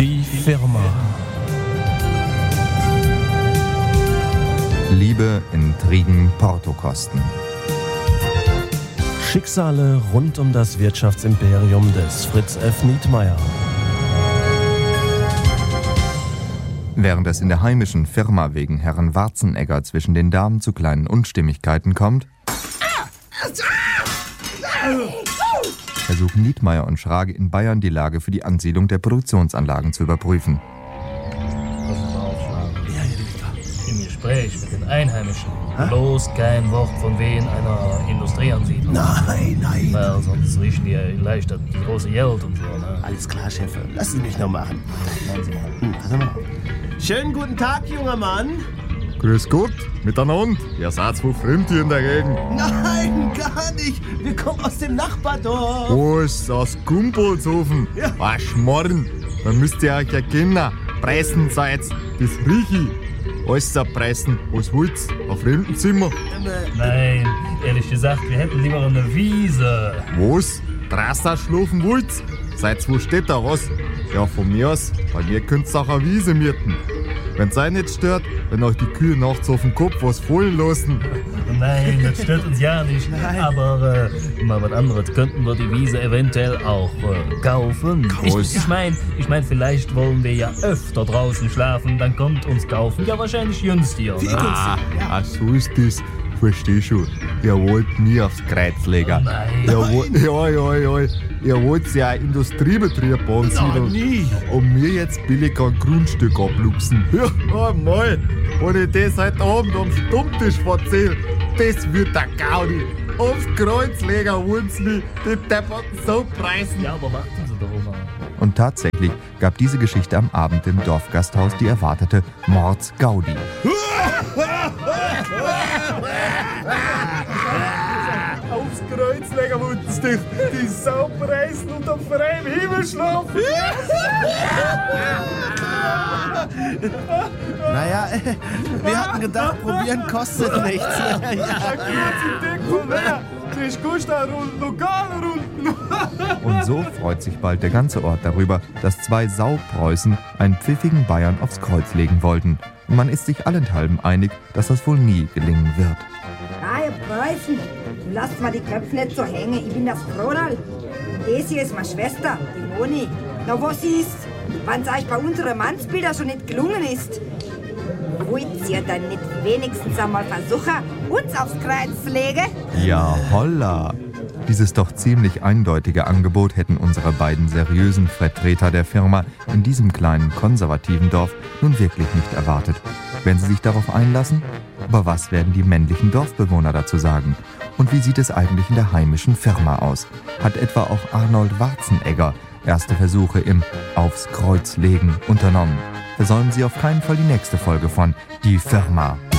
Die Firma. Liebe, Intrigen, Portokosten. Schicksale rund um das Wirtschaftsimperium des Fritz F. Nietmeyer. Während es in der heimischen Firma wegen Herrn Warzenegger zwischen den Damen zu kleinen Unstimmigkeiten kommt, versuchen Nietmeyer und Schrage in Bayern die Lage für die Ansiedlung der Produktionsanlagen zu überprüfen. Im Gespräch mit den Einheimischen. Bloß kein Wort von wegen einer Industrieansiedlung. Nein. Weil sonst riechen die leicht das große Geld und so. Ne? Alles klar, Chef. Lassen Sie mich noch machen. Pass mal. Schönen guten Tag, junger Mann. Grüß Gott, miteinander. Ihr seid wohl fremd hier in der Gegend. Nein, gar nicht. Wir kommen aus dem Nachbardorf. Wo ist aus Gumpolshofen? Ja. Was Schmarrn? Dann müsst ihr euch erkennen. Pressen seid, das rieche ich. Alles abpressen. Was wollt's? Ein Fremdenzimmer? Nein, ehrlich gesagt, wir hätten lieber eine Wiese. Was? Draußen schlafen wollt's? Seid wo steht da was? Ja, von mir aus, bei mir könnt's auch eine Wiese mieten. Wenn's euch nicht stört, wenn euch die Kühe nachts auf den Kopf was fallen lassen. Nein, das stört uns ja nicht. Nein. Aber mal was anderes. Könnten wir die Wiese eventuell auch kaufen? Ich mein, vielleicht wollen wir ja öfter draußen schlafen. Dann kommt uns kaufen ja wahrscheinlich günstiger. Ne? Ah, so ist das. Versteh schon. Ihr wollt nie aufs Kreuz legen. Oh nein. Ihr wollt ja einen Industriebetrieb ansiedeln. nie. Und mir jetzt billig ein Grundstück abluchsen. Ja, mal. Und ich das heute Abend am Stammtisch erzähl, das wird der Gaudi. Aufs Kreuz legen wollen sie mich. Die Depperten so preisen. Ja, aber warten Sie doch mal. Und tatsächlich gab diese Geschichte am Abend im Dorfgasthaus die erwartete Mordsgaudi. Aufs Kreuz legen wollen sie dich, die Sau preisen und auf freiem Himmel schlafen. Naja, wir hatten gedacht, probieren kostet nichts. Ein kurzer Dick von wer? Kriegst Gusta-Runden, Lokalrunden. Und so freut sich bald der ganze Ort darüber, dass zwei Saupreußen einen pfiffigen Bayern aufs Kreuz legen wollten. Und man ist sich allenthalben einig, dass das wohl nie gelingen wird. Ah, ihr Preußen, du lasst mal die Köpfe nicht so hängen. Ich bin das Kronal. Das hier ist meine Schwester, die Moni. Na, was ist? Wenn's euch bei unseren Mannsbildern schon nicht gelungen ist, wollt ihr dann nicht wenigstens einmal versuchen, uns aufs Kreuz zu legen? Ja, holla! Dieses doch ziemlich eindeutige Angebot hätten unsere beiden seriösen Vertreter der Firma in diesem kleinen konservativen Dorf nun wirklich nicht erwartet. Wenn sie sich darauf einlassen? Aber was werden die männlichen Dorfbewohner dazu sagen? Und wie sieht es eigentlich in der heimischen Firma aus? Hat etwa auch Arnold Warzenegger erste Versuche im Aufs Kreuz legen unternommen? Versäumen Sie auf keinen Fall die nächste Folge von Die Firma.